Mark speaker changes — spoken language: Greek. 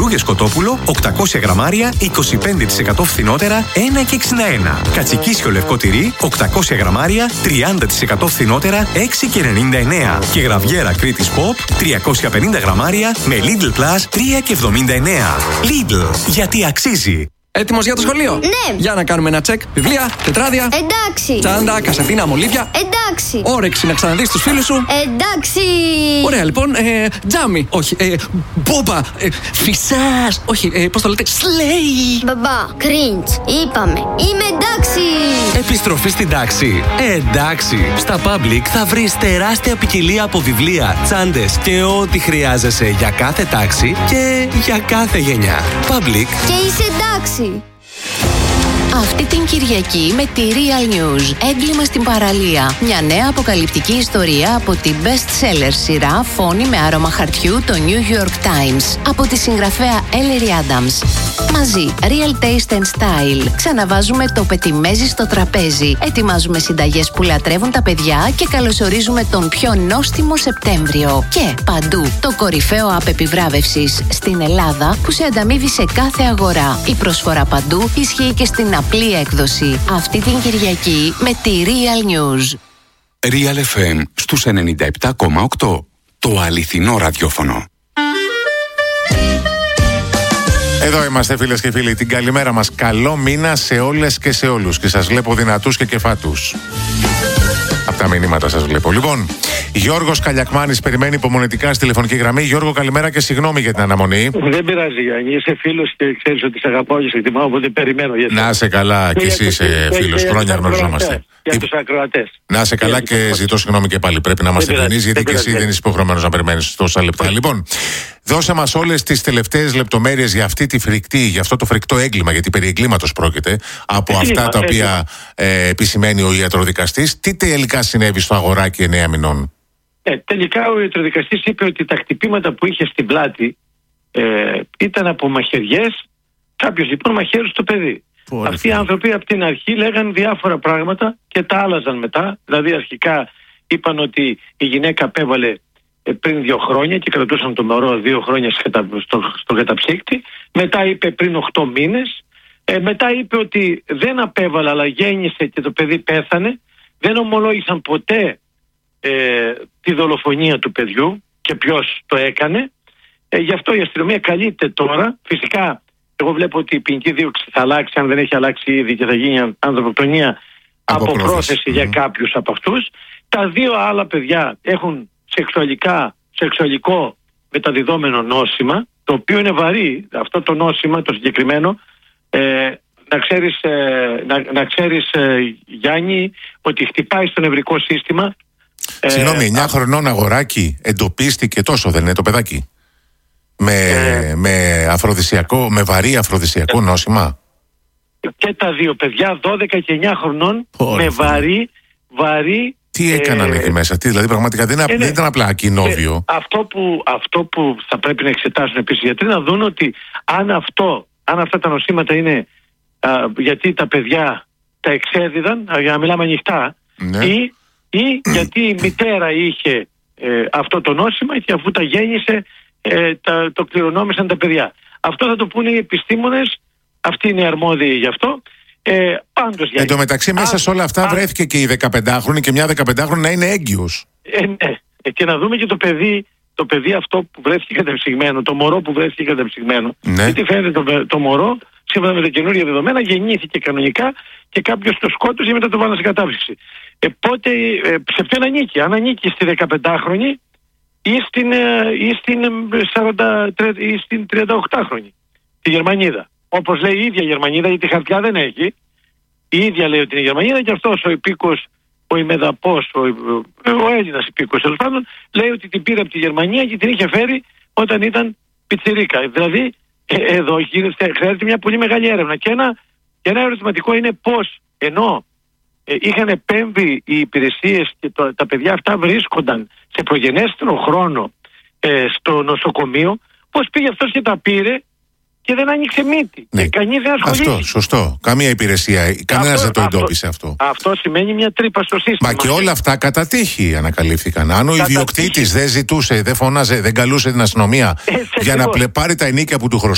Speaker 1: Καινούριο Σκοτόπουλο, 800 γραμμάρια, 25% φθηνότερα, 1,61. Κατσικίσιο λευκό τυρί, 800 γραμμάρια, 30% φθηνότερα, 6,99. Και γραβιέρα Κρήτης Pop, 350 γραμμάρια, με Lidl Plus, 3,79. Lidl, γιατί αξίζει.
Speaker 2: Έτοιμος για το σχολείο?
Speaker 3: Ναι.
Speaker 2: Για να κάνουμε ένα τσεκ. Βιβλία, τετράδια.
Speaker 3: Εντάξει.
Speaker 2: Τσάντα, κασετίνα, μολύβια.
Speaker 3: Εντάξει.
Speaker 2: Όρεξη να ξαναδείς τους φίλους σου.
Speaker 3: Εντάξει.
Speaker 2: Ωραία, λοιπόν. Τζάμι. Όχι. Μπόμπα. Φυσάς. Όχι. Πώς το λέτε? Σλέι.
Speaker 3: Μπαμπά, cringe. Είπαμε. Είμαι εντάξει.
Speaker 4: Επιστροφή στην τάξη. Εντάξει. Στα Public θα βρεις τεράστια ποικιλία από βιβλία, τσάντες και ό,τι χρειάζεσαι για κάθε τάξη και για κάθε γενιά. Public.
Speaker 3: Και είσαι εντάξει.
Speaker 5: Αυτή την Κυριακή με τη Real News. Έγκλημα στην παραλία. Μια νέα αποκαλυπτική ιστορία από την best-seller σειρά Φόνη με άρωμα χαρτιού, το New York Times. Από τη συγγραφέα Ellery Adams. Μαζί, Real Taste and Style. Ξαναβάζουμε το πετιμέζι στο τραπέζι. Ετοιμάζουμε συνταγές που λατρεύουν τα παιδιά και καλωσορίζουμε τον πιο νόστιμο Σεπτέμβριο. Και παντού, το κορυφαίο app επιβράβευσης στην Ελλάδα που σε ανταμείβει σε κάθε αγορά. Η προσφορά παντού ισχύει και στην απλή έκδοση. Αυτή την Κυριακή με τη Real News.
Speaker 6: Real FM στους 97,8. Το αληθινό ραδιόφωνο.
Speaker 7: Εδώ είμαστε, φίλες και φίλοι. Την καλημέρα μας. Καλό μήνα σε όλες και σε όλους. Και σας βλέπω δυνατούς και κεφάτους. Από τα μηνύματα σας βλέπω. Λοιπόν, Γιώργος Καλιακμάνης περιμένει υπομονετικά στη τηλεφωνική γραμμή. Γιώργο, καλημέρα και συγγνώμη για την αναμονή.
Speaker 8: Δεν πειράζει, Γιάννη. Είσαι φίλος και ξέρεις ότι σε αγαπάω και σε εκτιμάω, οπότε περιμένω.
Speaker 7: Να είσαι καλά, και εσύ είσαι φίλος. Χρόνια γνωριζόμαστε.
Speaker 8: Για τους ακροατές.
Speaker 7: Να είσαι καλά και ζητώ συγγνώμη και πάλι. Πρέπει να είμαστε ευγενείς, γιατί και εσύ δεν είσαι υποχρεωμένος να περιμένεις τόσα λεπτά. Λοιπόν, δώσε μας όλες τις τελευταίες λεπτομέρειες για αυτή τη φρικτή, για αυτό το φρικτό έγκλημα, γιατί περί εγκλήματος πρόκειται, από αυτά τα οποία επισημαίνει ο ιατροδικαστής. Τι τελικά συνέβη στο αγοράκι 9 μηνών?
Speaker 8: Τελικά ο ιατροδικαστής είπε ότι τα χτυπήματα που είχε στην πλάτη ήταν από μαχαιριές. Κάποιος λοιπόν μαχαίρωσε το παιδί. Αυτοί οι άνθρωποι από την αρχή λέγανε διάφορα πράγματα και τα άλλαζαν μετά. Δηλαδή αρχικά είπαν ότι η γυναίκα απέβαλε πριν 2 χρόνια και κρατούσαν το μωρό 2 χρόνια στο καταψύκτη. Μετά είπε πριν 8 μήνες. Μετά είπε ότι δεν απέβαλε αλλά γέννησε και το παιδί πέθανε. Δεν ομολόγησαν ποτέ τη δολοφονία του παιδιού και ποιος το έκανε. Γι' αυτό η αστυνομία καλείται τώρα. Φυσικά εγώ βλέπω ότι η ποινική δίωξη θα αλλάξει, αν δεν έχει αλλάξει ήδη, και θα γίνει ανθρωποκτονία από πρόθεση για κάποιους από αυτούς. Τα 2 άλλα παιδιά έχουν σεξουαλικό μεταδιδόμενο νόσημα, το οποίο είναι βαρύ. Αυτό το νόσημα το συγκεκριμένο, να ξέρεις Γιάννη, ότι χτυπάει στο νευρικό σύστημα.
Speaker 7: Συγγνώμη, 9 χρονών αγοράκι εντοπίστηκε, τόσο δεν είναι το παιδάκι? Με αφροδισιακό, με βαρύ αφροδισιακό νόσημα. Και
Speaker 8: τα 2 παιδιά, 12 και 9 χρονών, με βαρύ.
Speaker 7: Τι έκαναν εκεί μέσα, δηλαδή πραγματικά δεν ήταν απλά ακινόβιο.
Speaker 8: Αυτό που θα πρέπει να εξετάσουν επίσης οι γιατροί, να δουν ότι αν αυτά τα νοσήματα είναι γιατί τα παιδιά τα εξέδιδαν, για να μιλάμε ανοιχτά, ναι, ή γιατί η μητέρα είχε αυτό το νόσημα και αφού τα γέννησε το κληρονόμησαν τα παιδιά. Αυτό θα το πούνε οι επιστήμονες, αυτοί είναι αρμόδιοι γι' αυτό. Πάντως,
Speaker 7: εν τω μεταξύ μέσα σε όλα αυτά βρέθηκε και η 15χρονη και μια 15χρονη να είναι έγκυος.
Speaker 8: Ναι. Και να δούμε και το παιδί αυτό που βρέθηκε κατεψυγμένο, το μωρό που βρέθηκε κατεψυγμένο. Ναι. Γιατί φαίνεται το μωρό, σύμφωνα με τα καινούργια δεδομένα, γεννήθηκε κανονικά και κάποιος το σκότωσε και μετά το βάλανε σε κατάψυξη. Πότε, σε ποιον ανήκει? Αν ανήκει στη 15χρονη ή στην 38χρονη, τη Γερμανίδα. Όπως λέει η ίδια Γερμανίδα, γιατί χαρτιά δεν έχει. Η ίδια λέει ότι είναι Γερμανίδα, και αυτός ο υπήκος, ο ημεδαπός, ο Έλληνας υπήκος τέλος πάντων, λέει ότι την πήρε από τη Γερμανία και την είχε φέρει όταν ήταν πιτσιρίκα. Δηλαδή εδώ χρειάζεται μια πολύ μεγάλη έρευνα. Και ένα ερωτηματικό είναι πώς, ενώ είχαν επέμβει οι υπηρεσίες και τα παιδιά αυτά βρίσκονταν σε προγενέστερο χρόνο στο νοσοκομείο, πώς πήγε αυτός και τα πήρε και δεν άνοιξε μύτη. Ναι. Κανείς δεν ασχολήθηκε.
Speaker 7: Αυτό, σωστό. Καμία υπηρεσία, κανένας δεν το εντόπισε αυτό.
Speaker 8: Αυτό σημαίνει μια τρύπα στο σύστημα.
Speaker 7: Μα και όλα αυτά κατά τύχη ανακαλύφθηκαν. Αν ο ιδιοκτήτης δεν ζητούσε, δεν φωνάζε, δεν καλούσε την αστυνομία για να πάρει τα ενίκια που του χρωστά.